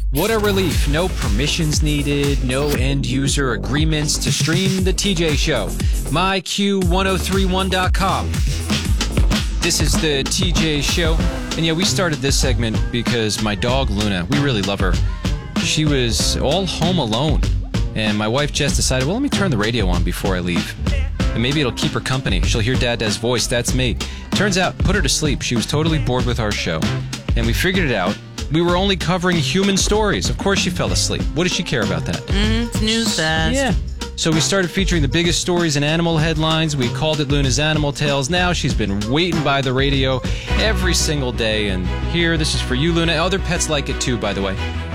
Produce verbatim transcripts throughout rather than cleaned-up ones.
What a relief. No permissions needed, no end-user agreements to stream the T J Show. my q one oh three one dot com. This is the T J Show. And yeah, we started this segment because my dog, Luna, we really love her. She was all home alone. And my wife, Jess, decided, well, let me turn the radio on before I leave. And maybe it'll keep her company. She'll hear Dada's voice. That's me. Turns out, put her to sleep. She was totally bored with our show. And we figured it out. We were only covering human stories. Of course she fell asleep. What does she care about that? Mm, snooze fast. Yeah. So we started featuring the biggest stories in animal headlines. We called it Luna's Animal Tales. Now she's been waiting by the radio every single day. And here, this is for you, Luna. Other pets like it too, by the way.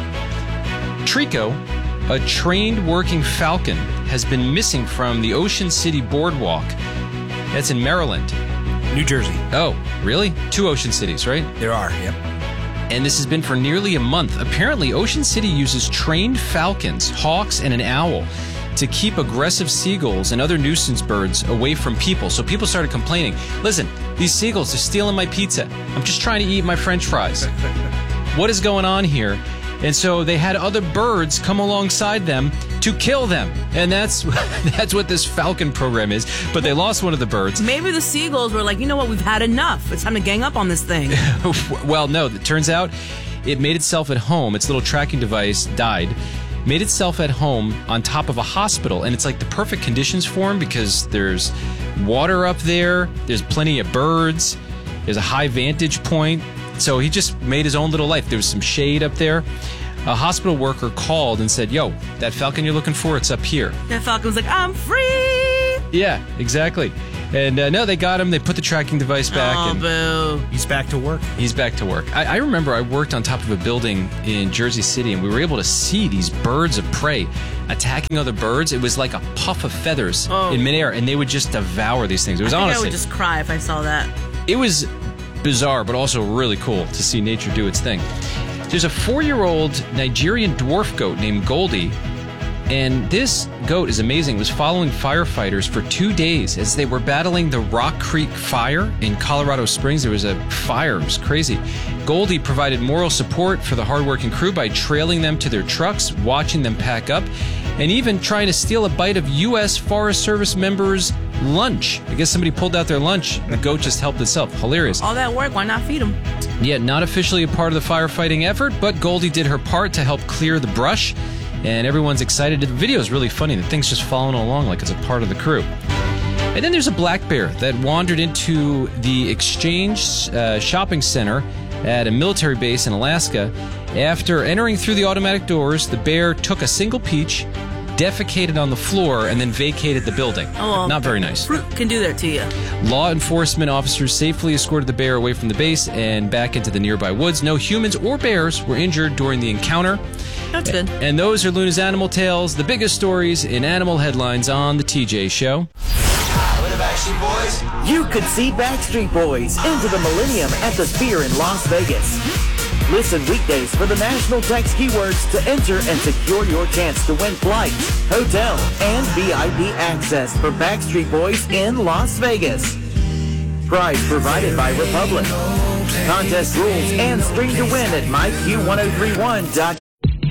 Trico, a trained working falcon, has been missing from the Ocean City Boardwalk. That's in Maryland. New Jersey. Oh, really? Two ocean cities, right? There are, yep. And this has been for nearly a month. Apparently, Ocean City uses trained falcons, hawks, and an owl to keep aggressive seagulls and other nuisance birds away from people. So people started complaining, listen, these seagulls are stealing my pizza. I'm just trying to eat my French fries. What is going on here? And so they had other birds come alongside them to kill them. And that's that's what this falcon program is. But they lost one of the birds. Maybe the seagulls were like, you know what, we've had enough. It's time to gang up on this thing. Well, no, it turns out it made itself at home. Its little tracking device died. Made itself at home on top of a hospital. And it's like the perfect conditions for him because there's water up there. There's plenty of birds. There's a high vantage point. So he just made his own little life. There was some shade up there. A hospital worker called and said, yo, that falcon you're looking for, it's up here. That falcon was like, I'm free! Yeah, exactly. And uh, no, they got him. They put the tracking device back. Oh, and boo. He's back to work. He's back to work. I, I remember I worked on top of a building in Jersey City, and we were able to see these birds of prey attacking other birds. It was like a puff of feathers oh. in midair, and they would just devour these things. It was I think honestly, I would just cry if I saw that. It was bizarre, but also really cool to see nature do its thing. There's a four-year-old Nigerian dwarf goat named Goldie, and this goat is amazing. It was following firefighters for two days as they were battling the Rock Creek fire in Colorado Springs. There was a fire. It was crazy. Goldie provided moral support for the hardworking crew by trailing them to their trucks, watching them pack up, and even trying to steal a bite of U S Forest Service members' lunch. I guess somebody pulled out their lunch. The goat just helped itself. Hilarious. All that work, why not feed them? Yet not officially a part of the firefighting effort, but Goldie did her part to help clear the brush, and everyone's excited. The video is really funny. The thing's just following along like it's a part of the crew. And then there's a black bear that wandered into the Exchange uh, shopping center at a military base in Alaska. After entering through the automatic doors, the bear took a single peach, defecated on the floor, and then vacated the building. Oh, well, not very nice. Fruit can do that to you. Law enforcement officers safely escorted the bear away from the base and back into the nearby woods. No humans or bears were injured during the encounter. That's good. And those are Luna's Animal Tales, the biggest stories in animal headlines on the T J Show. What about Backstreet Boys? You could see Backstreet Boys into the Millennium at the Sphere in Las Vegas. Listen weekdays for the national text keywords to enter and secure your chance to win flights, hotel, and V I P access for Backstreet Boys in Las Vegas. Prize provided by Republic. Contest rules and stream to win at my q one oh three one dot com.